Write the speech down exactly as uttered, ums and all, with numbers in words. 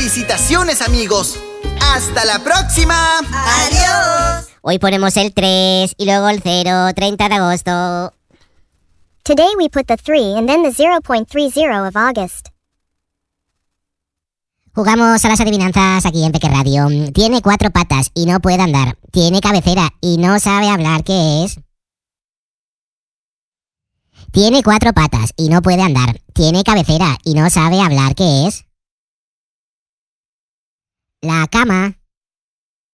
¡Felicitaciones, amigos! ¡Hasta la próxima! ¡Adiós! Hoy ponemos el tres y luego el cero, treinta de agosto. Today we put the three and then the zero point three zero of August. Jugamos a las adivinanzas aquí en Peque Radio. Tiene cuatro patas y no puede andar. Tiene cabecera y no sabe hablar. ¿Qué es? Tiene cuatro patas y no puede andar. Tiene cabecera y no sabe hablar. ¿Qué es? La cama.